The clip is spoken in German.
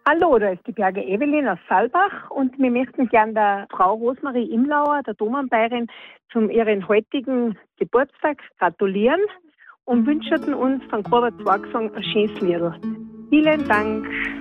Hallo, da ist die Berge Evelyn aus Saalbach und wir möchten gern der Frau Rosmarie Imlauer, der Domainbayerin, zum ihren heutigen Geburtstag gratulieren und wünschen uns von Grober Zwangsang ein schönes Liedl. Vielen Dank.